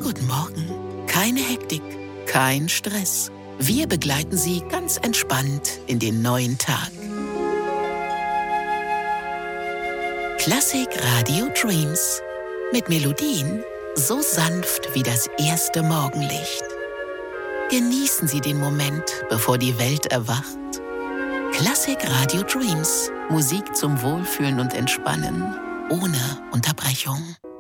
Guten Morgen. Keine Hektik, kein Stress. Wir begleiten Sie ganz entspannt in den neuen Tag. Classic Radio Dreams. Mit Melodien so sanft wie das erste Morgenlicht. Genießen Sie den Moment, bevor die Welt erwacht. Classic Radio Dreams. Musik zum Wohlfühlen und Entspannen. Ohne Unterbrechung.